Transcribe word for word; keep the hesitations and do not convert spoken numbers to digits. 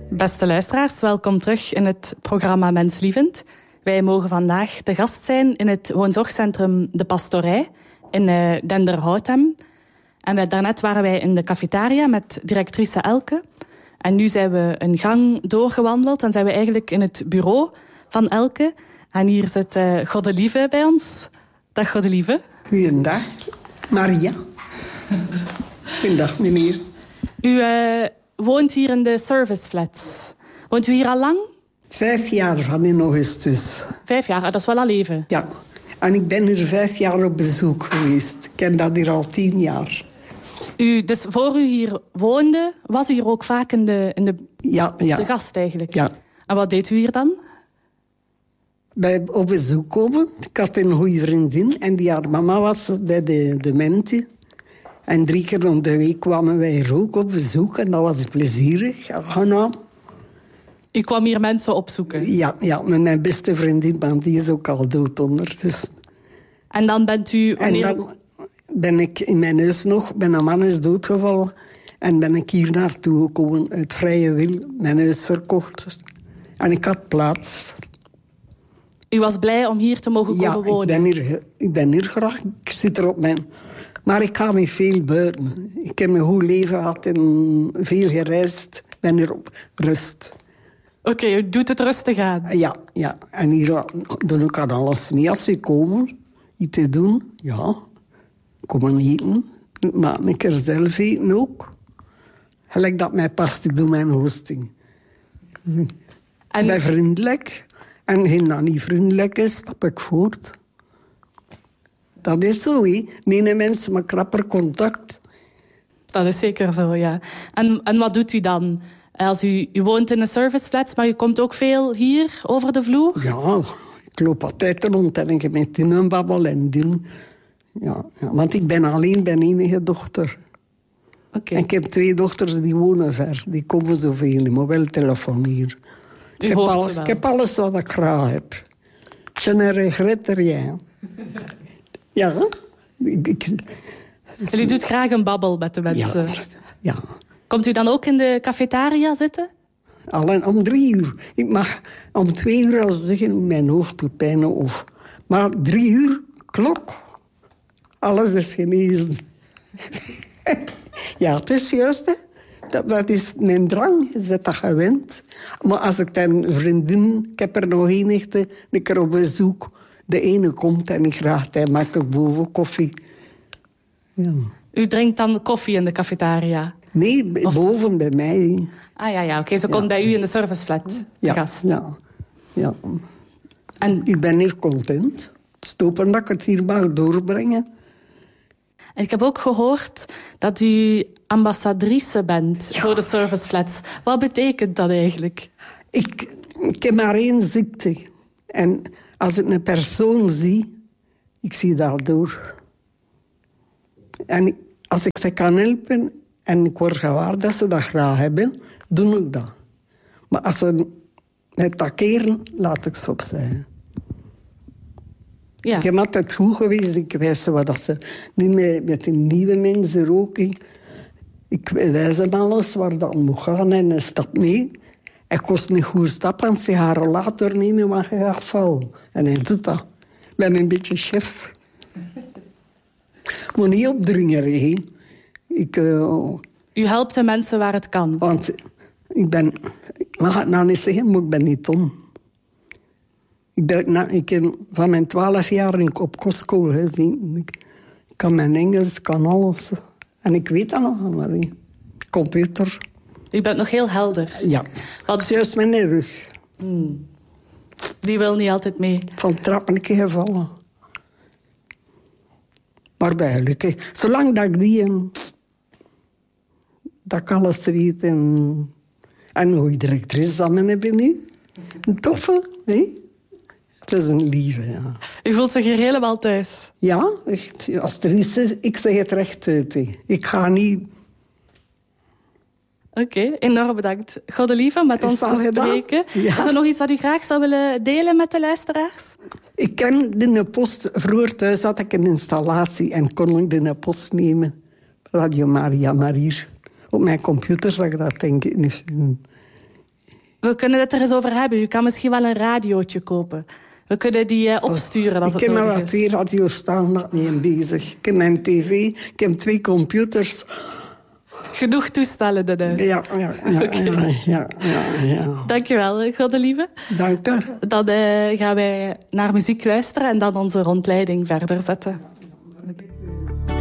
Beste luisteraars, welkom terug in het programma Menslievend. Wij mogen vandaag te gast zijn in het woonzorgcentrum De Pastorij in uh, Denderhoutem. En wij, daarnet waren wij in de cafetaria met directrice Elke. En nu zijn we een gang doorgewandeld en zijn we eigenlijk in het bureau van Elke. En hier zit uh, Godelieve bij ons. Dag Godelieve. Goeiedag, Maria. Goeiedag meneer. U uh, woont hier in de serviceflats. Woont u hier al lang? Vijf jaar van in augustus. Vijf jaar, dat is wel al even. Ja, en ik ben hier vijf jaar op bezoek geweest. Ik ken dat hier al tien jaar. U, dus voor u hier woonde, was u hier ook vaak in de, in de ja, ja. te gast eigenlijk? Ja. En wat deed u hier dan? Bij op bezoek komen. Ik had een goede vriendin en die haar mama was bij de demente. En drie keer om de week kwamen wij er ook op bezoek en dat was plezierig. Aangenaam. U kwam hier mensen opzoeken? Ja, ja, met mijn beste vriendin, want die is ook al dood ondertussen. En dan bent u... Wanneer... En dan ben ik in mijn huis nog, mijn man is doodgevallen. En ben ik hier naartoe gekomen, uit vrije wil, mijn huis verkocht. En ik had plaats. U was blij om hier te mogen ja, komen wonen? Ja, ik ben hier, ik ben hier graag. Ik zit er op mijn... Maar ik ga me veel buiten. Ik heb een goed leven gehad en veel gereisd. Ik ben hier op rust. Oké, okay, u doet het rustig aan. Ja, ja. En hier doe ik aan alles mee. Als ze komen, iets te doen, ja. Komen eten. Ik maak een keer zelf eten ook. Gelijk dat mij past, ik doe mijn hosting. En... Ik ben vriendelijk. En als dat niet vriendelijk is, stap ik voort. Dat is zo, hè. Nee, mensen met krapper contact. Dat is zeker zo, ja. En, en wat doet u dan? Als u, u woont in een serviceflat, maar u komt ook veel hier over de vloer? Ja, ik loop altijd rond en ik heb met die een babbel en die. Ja, ja, want ik ben alleen, ben enige dochter. Okay. En ik heb twee dochters die wonen ver. Die komen zoveel, die mobieltelefoon hier. U ik, hoort heb al, ze wel. Ik heb alles wat ik graag heb. Je ne regrette rien. Ja, ik, ik, en u doet graag een babbel met de mensen? Ja, ja. Komt u dan ook in de cafetaria zitten? Alleen om drie uur. Ik mag om twee uur al zeggen, mijn hoofd doet pijn. Of, maar drie uur, klok. Alles is genezen. Ja, het is juist, hè. Dat, dat is mijn drang, je zit dat gewend. Maar als ik dan vriendin, ik heb er nog één echte, een keer op bezoek. De ene komt en ik graag, hij maak ik boven koffie. Ja. U drinkt dan koffie in de cafetaria? Nee, of... boven bij mij. Ah ja, ja oké. Okay. Ze komt ja. bij u in de serviceflat te ja, gast. Ja, ja. En... Ik ben hier content. Stoppen dat ik het hier mag doorbrengen. En ik heb ook gehoord dat u ambassadrice bent ja. voor de serviceflats. Wat betekent dat eigenlijk? Ik, ik heb maar één ziekte. En als ik een persoon zie, ik zie daardoor. En als ik ze kan helpen en ik word gewaar dat ze dat graag hebben, doe ik dat. Maar als ze mij takeren, laat ik ze opzij. Ja. Ik heb altijd goed geweest. Ik wijs ze wat ze niet met, met die nieuwe mensen roken. Ik wijs hem alles waar dat moet gaan en hij stapt mee. Hij kost een goede stap en ze haar rollator nemen, maar hij gaat vallen. En hij doet dat. Ik ben een beetje chef. Moet niet opdringen, hè. Ik, uh, U helpt de mensen waar het kan. Want ik ben... Ik mag het nou niet zeggen, maar ik ben niet dom. Ik ben na, ik heb van mijn twaalf jaar ik op kostschool gezien. Ik, ik kan mijn Engels, ik kan alles. En ik weet dat nog maar niet. Computer. U bent nog heel helder. Ja. Wat... Juist mijn rug. Hmm. Die wil niet altijd mee. Van trappen een keer gevallen. Maar bij gelukkig. Zolang dat ik die... En, dat ik alles weet. En, en hoe je directrice samen hebben nu. Een toffe, hè? Het is een lieve, ja. U voelt zich hier helemaal thuis? Ja, echt. Als er iets is, ik zeg het recht uit. Hè. Ik ga niet... Oké, okay, enorm bedankt. Godelieve met ons te spreken. Ja. Is er nog iets dat u graag zou willen delen met de luisteraars? Ik ken de post. Vroeger thuis had ik een installatie en kon ik de post nemen. Radio Maria, maar hier op mijn computer zag ik dat denk ik niet. We kunnen het er eens over hebben. U kan misschien wel een radiootje kopen. We kunnen die uh, opsturen als ik het nodig is. Ik heb maar twee radio's staan, dat niet in bezig. Ik heb mijn tv, ik heb twee computers. Genoeg toestellen in huis. Ja, ja, ja, okay. ja, ja, ja, ja. Dankjewel, Godelieve. Dank u. Dan uh, gaan wij naar muziek luisteren en dan onze rondleiding verder zetten. Okay.